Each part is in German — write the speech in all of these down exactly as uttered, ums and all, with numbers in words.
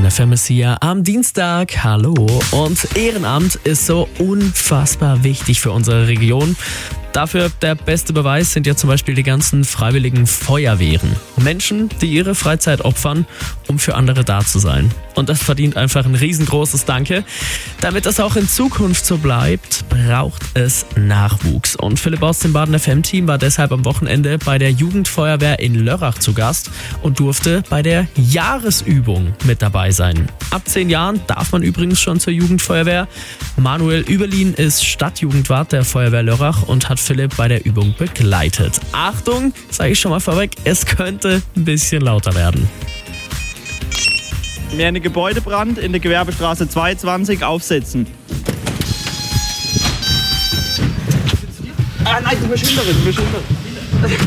Baden F M ist hier am Dienstag. Hallo. Und Ehrenamt ist so unfassbar wichtig für unsere Region. Dafür der beste Beweis sind ja zum Beispiel die ganzen freiwilligen Feuerwehren. Menschen, die ihre Freizeit opfern, um für andere da zu sein. Und das verdient einfach ein riesengroßes Danke. Damit das auch in Zukunft so bleibt, braucht es Nachwuchs. Und Philipp aus dem Baden F M-Team war deshalb am Wochenende bei der Jugendfeuerwehr in Lörrach zu Gast und durfte bei der Jahresübung mit dabei sein. Ab zehn Jahren darf man übrigens schon zur Jugendfeuerwehr. Manuel Überlin ist Stadtjugendwart der Feuerwehr Lörrach und hat Philipp bei der Übung begleitet. Achtung, sage ich schon mal vorweg, es könnte ein bisschen lauter werden. Wir haben einen Gebäudebrand in der Gewerbestraße zweiundzwanzig aufsetzen. Ah nein, du bist hinter, du bist hinter.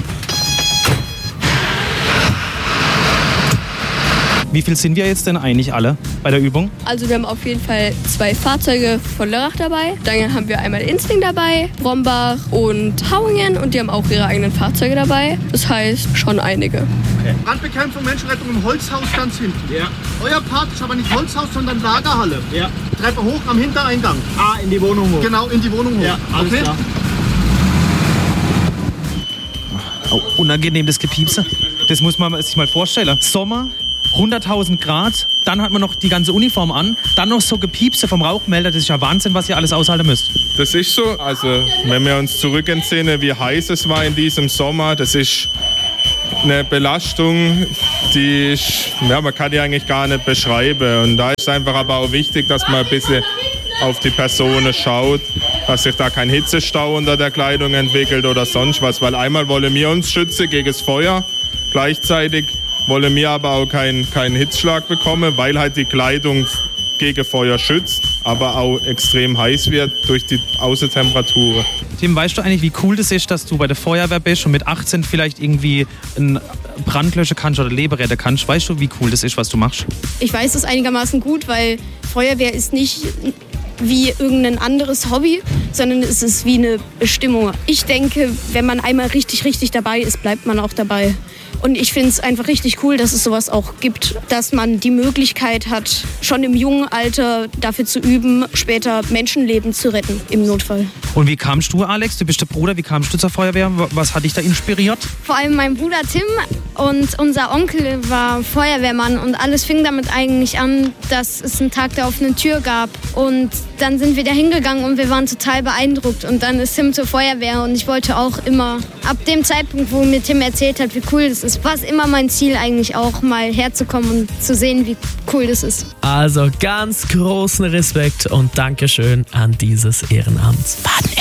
Wie viel sind wir jetzt denn eigentlich alle bei der Übung? Also wir haben auf jeden Fall zwei Fahrzeuge von Lörrach dabei. Dann haben wir einmal Insling dabei, Brombach und Hauingen und die haben auch ihre eigenen Fahrzeuge dabei. Das heißt schon einige. Okay. Brandbekämpfung, Menschenrettung im Holzhaus ganz hinten. Ja. Euer Part ist aber nicht Holzhaus, sondern Lagerhalle. Ja. Treppe hoch am Hintereingang. Ah, in die Wohnung hoch. Genau, in die Wohnung hoch. Ja, alles okay? klar. Oh, unangenehm, das Gepiepse. Das muss man sich mal vorstellen. Sommer, hunderttausend Grad, dann hat man noch die ganze Uniform an, dann noch so Gepiepse vom Rauchmelder. Das ist ja Wahnsinn, was ihr alles aushalten müsst. Das ist so. Also, wenn wir uns zurückentsinnen, wie heiß es war in diesem Sommer, das ist eine Belastung, die ich, ja, man kann die eigentlich gar nicht beschreiben. Und da ist einfach aber auch wichtig, dass man ein bisschen auf die Personen schaut, dass sich da kein Hitzestau unter der Kleidung entwickelt oder sonst was. Weil einmal wollen wir uns schützen gegen das Feuer, gleichzeitig wollen wir aber auch keinen keinen Hitzschlag bekommen, weil halt die Kleidung gegen Feuer schützt, aber auch extrem heiß wird durch die Außentemperaturen. Tim, weißt du eigentlich, wie cool das ist, dass du bei der Feuerwehr bist und mit achtzehn vielleicht irgendwie einen Brand löschen kannst oder Leben retten kannst? Weißt du, wie cool das ist, was du machst? Ich weiß es einigermaßen gut, weil Feuerwehr ist nicht wie irgendein anderes Hobby, sondern es ist wie eine Bestimmung. Ich denke, wenn man einmal richtig, richtig dabei ist, bleibt man auch dabei. Und ich finde es einfach richtig cool, dass es sowas auch gibt, dass man die Möglichkeit hat, schon im jungen Alter dafür zu üben, später Menschenleben zu retten im Notfall. Und wie kamst du, Alex? Du bist der Bruder. Wie kamst du zur Feuerwehr? Was hat dich da inspiriert? Vor allem mein Bruder Tim und unser Onkel war Feuerwehrmann. Und alles fing damit eigentlich an, dass es einen Tag der offenen Tür gab. Und dann sind wir da hingegangen und wir waren total beeindruckt. Und dann ist Tim zur Feuerwehr und ich wollte auch immer, ab dem Zeitpunkt, wo mir Tim erzählt hat, wie cool das ist, war es immer mein Ziel eigentlich auch, mal herzukommen und zu sehen, wie cool das ist. Also ganz großen Respekt und Dankeschön an dieses Ehrenamt.